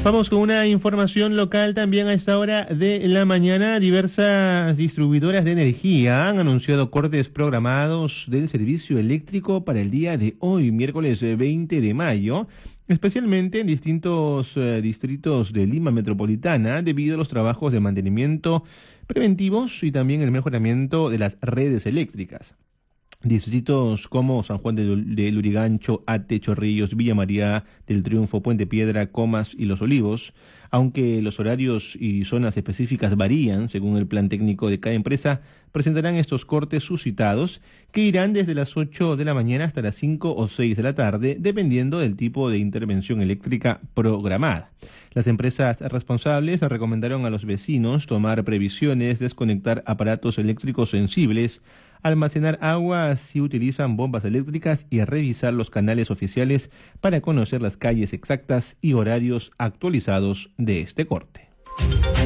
Vamos con una información local también a esta hora de la mañana. Diversas distribuidoras de energía han anunciado cortes programados del servicio eléctrico para el día de hoy, miércoles 20 de mayo, especialmente en distintos distritos de Lima Metropolitana, debido a los trabajos de mantenimiento preventivos y también el mejoramiento de las redes eléctricas. Distritos como San Juan de Lurigancho, Ate, Chorrillos, Villa María del Triunfo, Puente Piedra, Comas y Los Olivos, aunque los horarios y zonas específicas varían según el plan técnico de cada empresa, presentarán estos cortes suscitados que irán desde las 8 de la mañana hasta las 5 o 6 de la tarde, dependiendo del tipo de intervención eléctrica programada. Las empresas responsables recomendaron a los vecinos tomar previsiones, desconectar aparatos eléctricos sensibles, almacenar agua si utilizan bombas eléctricas y revisar los canales oficiales para conocer las calles exactas y horarios actualizados de este corte.